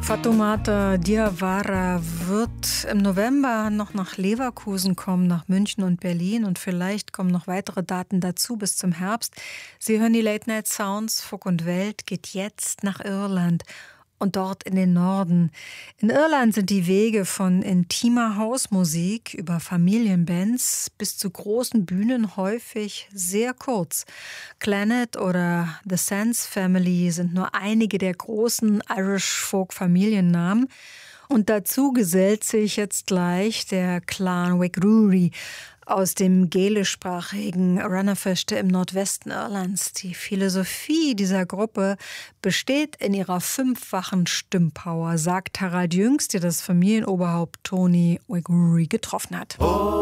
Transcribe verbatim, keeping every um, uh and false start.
Fatoumata Diawara wird im November noch nach Leverkusen kommen, nach München und Berlin, und vielleicht kommen noch weitere Daten dazu bis zum Herbst. Sie hören die Late Night Sounds. Funk und Welt geht jetzt nach Irland und dort in den Norden. In Irland sind die Wege von intimer Hausmusik über Familienbands bis zu großen Bühnen häufig sehr kurz. Clannad oder The Sands Family sind nur einige der großen Irish-Folk-Familiennamen. Und dazu gesellt sich jetzt gleich der Clan Waigrury aus dem gälischsprachigen Runnerfeste im Nordwesten Irlands. Die Philosophie dieser Gruppe besteht in ihrer fünffachen Stimmpower, sagt Harald Jüngst, der das Familienoberhaupt Tony Waigrury getroffen hat.